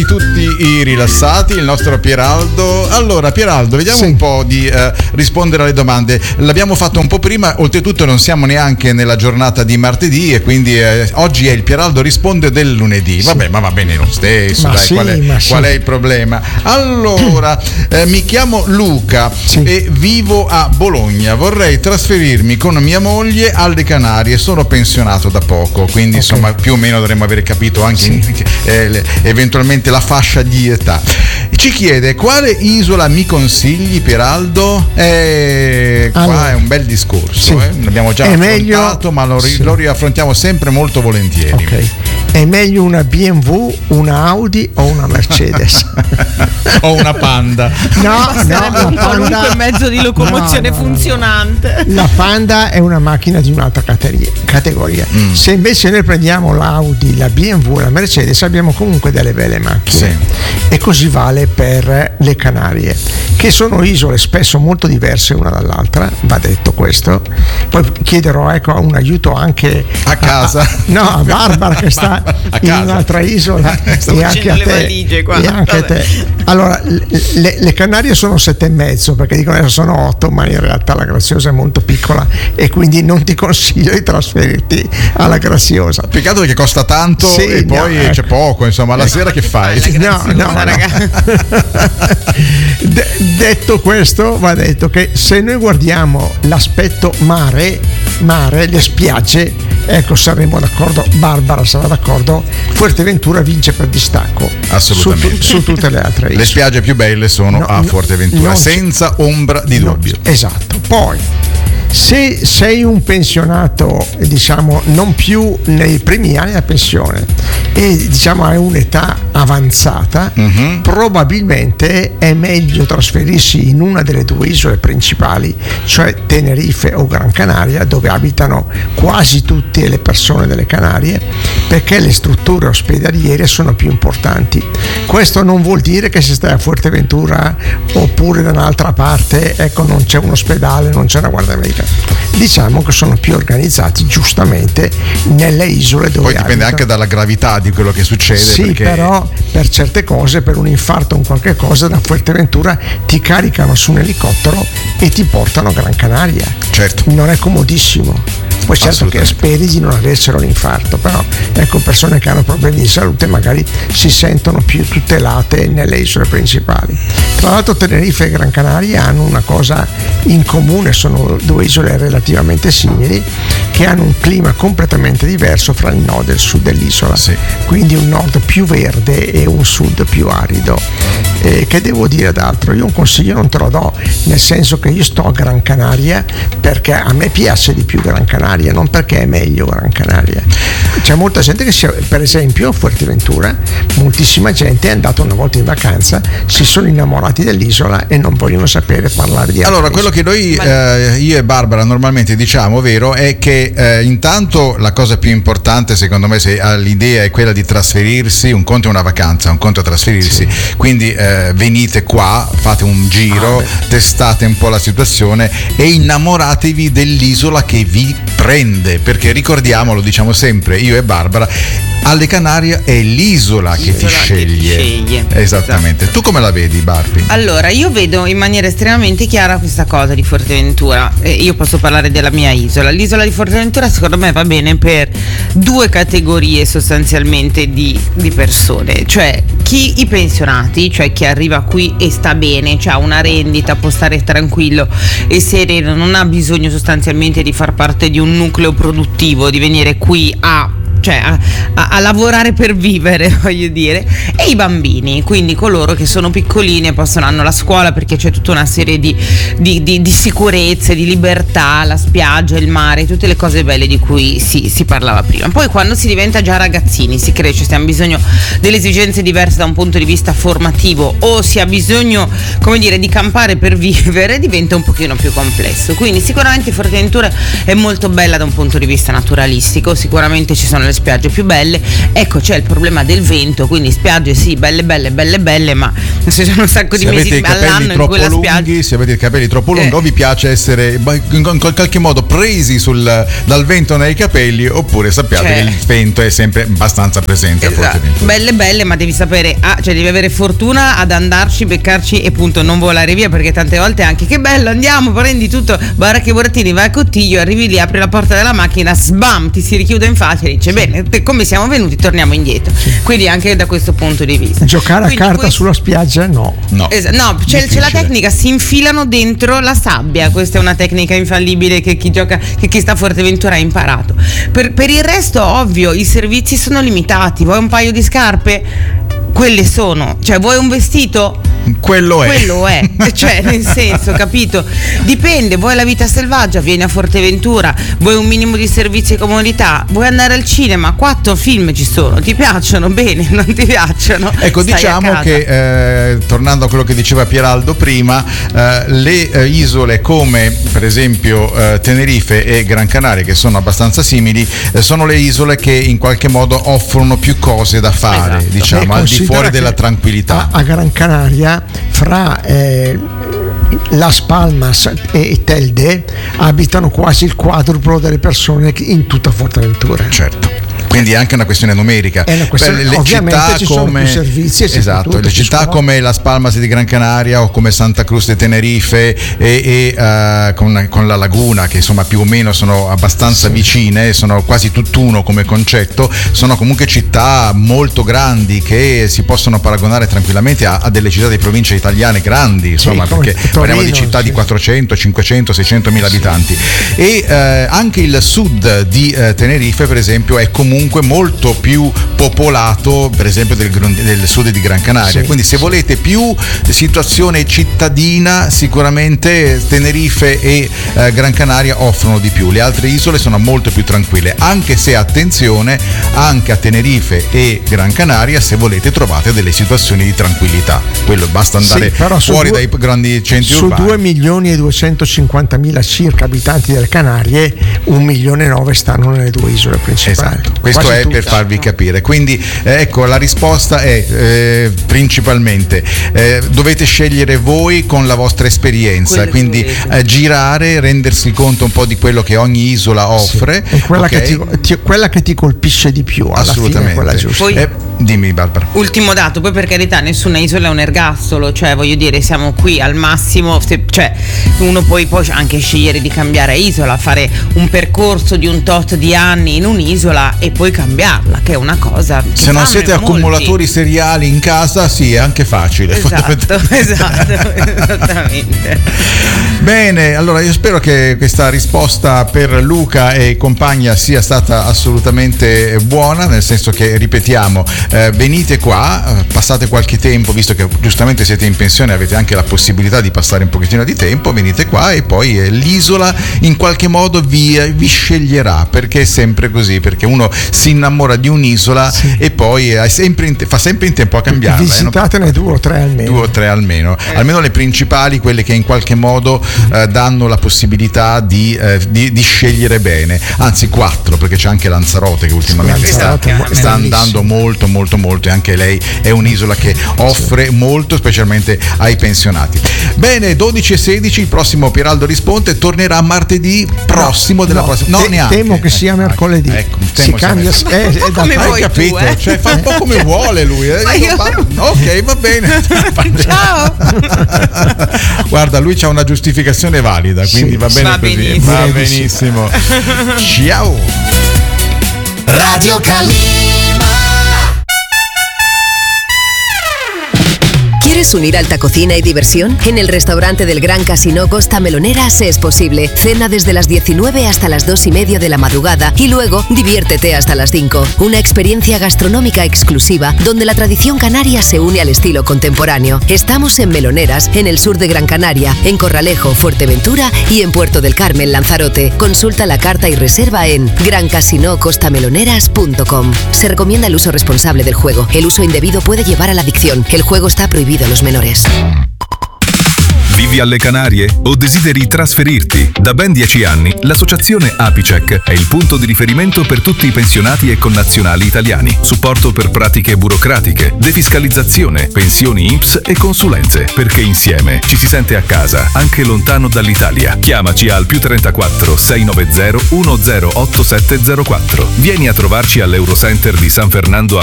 Tutti i rilassati, il nostro Pieraldo. Allora Pieraldo, vediamo un po' di rispondere alle domande. L'abbiamo fatto un po' prima, oltretutto non siamo neanche nella giornata di martedì e quindi oggi è il Pieraldo risponde del lunedì. Vabbè, ma va bene lo stesso, dai, qual è il problema? Allora, mi chiamo Luca e vivo a Bologna. Vorrei trasferirmi con mia moglie alle Canarie, sono pensionato da poco, quindi insomma più o meno dovremmo aver capito anche eventualmente la fascia di età. Ci chiede: quale isola mi consigli, Pieraldo? Qua è un bel discorso, l'abbiamo già affrontato, ma lo riaffrontiamo sempre molto volentieri. È meglio una BMW, una Audi o una Mercedes? O una Panda? No, un qualunque mezzo di locomozione funzionante. La Panda è una macchina di un'altra categoria. Se invece noi prendiamo l'Audi, la BMW e la Mercedes, abbiamo comunque delle belle macchine. E così vale per le Canarie, che sono isole spesso molto diverse una dall'altra, va detto questo. Poi chiederò un aiuto anche a casa, a Barbara che sta in un'altra isola e anche a te. Allora, le Canarie sono 7,5, perché dicono che sono 8, ma in realtà la Graziosa è molto piccola e quindi non ti consiglio di trasferirti alla Graziosa. Peccato perché costa tanto e poi c'è poco, insomma, alla sera che fai? Detto questo, va detto che se noi guardiamo l'aspetto mare, le spiagge, saremo d'accordo, Barbara sarà d'accordo, Fuerteventura vince per distacco. Assolutamente. Su tutte le altre isole. Le spiagge più belle sono a Fuerteventura, senza ombra di dubbio. Esatto. Poi, se sei un pensionato, diciamo, non più nei primi anni della pensione e diciamo hai un'età avanzata, probabilmente è meglio trasferirsi in una delle due isole principali, cioè Tenerife o Gran Canaria, dove abitano quasi tutte le persone delle Canarie, perché le strutture ospedaliere sono più importanti. Questo non vuol dire che se stai a Fuerteventura oppure da un'altra parte, non c'è un ospedale, non c'è una guardia medica. Diciamo che sono più organizzati giustamente nelle isole dove poi dipende anche dalla gravità di quello che succede. Sì, perché però per certe cose, per un infarto o un qualche cosa, da Fuerteventura ti caricano su un elicottero e ti portano a Gran Canaria. Certo. Non è comodissimo. Poi certo che speri di non avercelo l'infarto, però persone che hanno problemi di salute magari si sentono più tutelate nelle isole principali. Tra l'altro Tenerife e Gran Canaria hanno una cosa in comune, sono due isole relativamente simili che hanno un clima completamente diverso fra il nord e il sud dell'isola, quindi un nord più verde e un sud più arido. Che devo dire d'altro? Io un consiglio non te lo do, nel senso che io sto a Gran Canaria perché a me piace di più Gran Canaria, non perché è meglio Gran Canaria. C'è molta gente che per esempio a Fuerteventura, moltissima gente è andata una volta in vacanza, si sono innamorati dell'isola e non vogliono sapere parlare di altro. Allora, quello che noi io e Barbara normalmente diciamo, vero, è che intanto la cosa più importante secondo me, se l'idea è quella di trasferirsi, un conto è una vacanza, un conto è trasferirsi, quindi venite qua, fate un giro, testate un po' la situazione e innamoratevi dell'isola che vi prende, perché ricordiamolo, diciamo sempre io e Barbara, alle Canarie è l'isola che ti sceglie. Esattamente. Tu come la vedi, Barbie? Allora, io vedo in maniera estremamente chiara questa cosa di Fuerteventura. Io posso parlare della mia isola. L'isola di Fuerteventura secondo me va bene per due categorie sostanzialmente di persone, cioè i pensionati, cioè chi arriva qui e sta bene, cioè ha una rendita, può stare tranquillo e sereno, non ha bisogno sostanzialmente di far parte di un nucleo produttivo, di venire qui a lavorare per vivere, voglio dire, e i bambini, quindi coloro che sono piccolini e hanno la scuola, perché c'è tutta una serie di sicurezze, di libertà, la spiaggia, il mare, tutte le cose belle di cui si parlava prima. Poi quando si diventa già ragazzini, si cresce, si ha bisogno delle esigenze diverse da un punto di vista formativo o si ha bisogno, come dire, di campare per vivere, diventa un pochino più complesso. Quindi sicuramente Fuerteventura è molto bella da un punto di vista naturalistico, sicuramente ci sono le le spiagge più belle. Ecco, c'è il problema del vento, quindi spiagge sì, belle, ma ci sono un sacco di mesi all'anno in cui la spiaggia... Se avete i capelli troppo lunghi, o vi piace essere in qualche modo presi dal vento nei capelli, oppure sappiate che il vento è sempre abbastanza presente. Esatto. Belle, ma devi sapere, cioè devi avere fortuna ad andarci, beccarci e appunto non volare via, perché tante volte anche che bello, andiamo, prendi tutto, baracche burattini, vai a Cottiglio, arrivi lì, apri la porta della macchina, sbam, ti si richiude in faccia e dice bene, come siamo venuti torniamo indietro. Quindi anche da questo punto di vista giocare a carta sulla spiaggia no, c'è la tecnica, si infilano dentro la sabbia. Questa è una tecnica infallibile che chi gioca, che chi sta a Fuerteventura ha imparato. Per il resto, ovvio, i servizi sono limitati. Vuoi un paio di scarpe? Quelle sono. Cioè, vuoi un vestito? Quello è. Cioè, nel senso, capito? Dipende, vuoi la vita selvaggia, vieni a Fuerteventura, vuoi un minimo di servizi e comodità, vuoi andare al cinema, 4 film ci sono, ti piacciono? Bene, non ti piacciono? Ecco, diciamo che tornando a quello che diceva Pieraldo prima, le isole come per esempio Tenerife e Gran Canaria, che sono abbastanza simili, sono le isole che in qualche modo offrono più cose da fare, esatto, diciamo, al di fuori della tranquillità. A Gran Canaria, fra Las Palmas e Telde, abitano quasi il quadruplo delle persone in tutta Fuerteventura. Certo. Quindi è anche una questione numerica. È una questione, le città ci sono più servizi, esatto, le città come Las Palmas di Gran Canaria o come Santa Cruz de Tenerife e con la laguna, che insomma più o meno sono abbastanza vicine, sono quasi tutt'uno come concetto, sono comunque città molto grandi che si possono paragonare tranquillamente a delle città di province italiane grandi, insomma, perché parliamo di città di 400, 500, 600 mila abitanti. E anche il sud di Tenerife, per esempio, è comunque molto più popolato, per esempio del sud di Gran Canaria, quindi se volete più situazione cittadina, sicuramente Tenerife e Gran Canaria offrono di più. Le altre isole sono molto più tranquille, anche se attenzione, anche a Tenerife e Gran Canaria, se volete, trovate delle situazioni di tranquillità. Quello basta andare fuori dai grandi centri urbani. Su 2.250.000 circa abitanti delle Canarie, 1,9 milioni stanno nelle due isole principali. Esatto. Questo è per farvi capire. Quindi ecco, la risposta è principalmente dovete scegliere voi con la vostra esperienza, quindi girare, rendersi conto un po' di quello che ogni isola offre. È quella, quella che ti colpisce di più, alla fine, quella giusta. Poi, dimmi Barbara. Ultimo dato, poi per carità nessuna isola è un ergastolo, cioè voglio dire, siamo qui al massimo, cioè uno può anche scegliere di cambiare isola, fare un percorso di un tot di anni in un'isola e poi cambiarla, che è una cosa. Se non siete accumulatori seriali in casa, sì, è anche facile. Esatto, esattamente. Bene, allora io spero che questa risposta per Luca e compagnia sia stata assolutamente buona, nel senso che, ripetiamo, venite qua, passate qualche tempo, visto che giustamente siete in pensione, avete anche la possibilità di passare un pochettino di tempo, venite qua e poi l'isola in qualche modo vi sceglierà, perché è sempre così, perché uno si innamora di un'isola e poi fa sempre in tempo a cambiarla. Visitatene 2 o 3 almeno. 2 o 3 almeno. Almeno le principali, quelle che in qualche modo danno la possibilità di scegliere bene. Anzi 4, perché c'è anche Lanzarote che ultimamente sta andando molto e anche lei è un'isola che offre molto, specialmente ai pensionati. Bene, 12:16, il prossimo Pieraldo Risponde tornerà martedì prossimo della prossima. No, neanche. Temo che sia mercoledì. Ecco, si cambia. Come vuoi capito? Tu, cioè, fa un po' come vuole lui. Ok, va bene. Ciao. Guarda, lui c'ha una giustificazione valida, quindi va bene così. Va benissimo. Ciao. Radio Calima. ¿Quieres unir alta cocina y diversión? En el restaurante del Gran Casino Costa Meloneras es posible. Cena desde las 19 hasta las 2:30 de la madrugada y luego diviértete hasta las 5. Una experiencia gastronómica exclusiva donde la tradición canaria se une al estilo contemporáneo. Estamos en Meloneras, en el sur de Gran Canaria, en Corralejo, Fuerteventura y en Puerto del Carmen, Lanzarote. Consulta la carta y reserva en grancasinocostameloneras.com. Se recomienda el uso responsable del juego. El uso indebido puede llevar a la adicción. El juego está prohibido a los menores. Vive Vivi alle Canarie o desideri trasferirti? Da ben 10 anni l'associazione Apicec è il punto di riferimento per tutti i pensionati e connazionali italiani. Supporto per pratiche burocratiche, defiscalizzazione, pensioni INPS e consulenze. Perché insieme ci si sente a casa, anche lontano dall'Italia. Chiamaci al +34 690 108704. Vieni a trovarci all'Eurocenter di San Fernando a